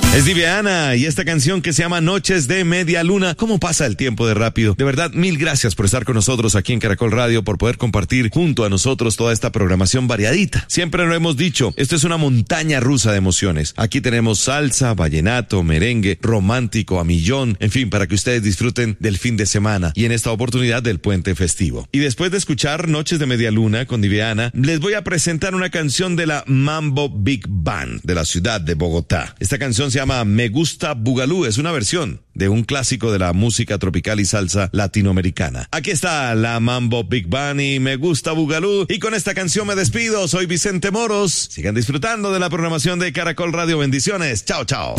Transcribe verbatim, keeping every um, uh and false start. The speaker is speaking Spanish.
Es Diviana y esta canción que se llama Noches de Media Luna. ¿Cómo pasa el tiempo de rápido? De verdad, mil gracias por estar con nosotros aquí en Caracol Radio, por poder compartir junto a nosotros toda esta programación variadita. Siempre lo hemos dicho, esto es una montaña rusa de emociones. Aquí tenemos salsa, vallenato, merengue, romántico, a millón, en fin, para que ustedes disfruten del fin de semana y en esta oportunidad del puente festivo. Y después de escuchar Noches de Media Luna con Diviana, les voy a presentar una canción de la Mambo Big Band de la ciudad de Bogotá. Esta canción se Se llama Me Gusta Bugalú, es una versión de un clásico de la música tropical y salsa latinoamericana. Aquí está la Mambo Big Band y Me Gusta Bugalú, y con esta canción me despido. Soy Vicente Moros. Sigan disfrutando de la programación de Caracol Radio. Bendiciones. Chao, chao.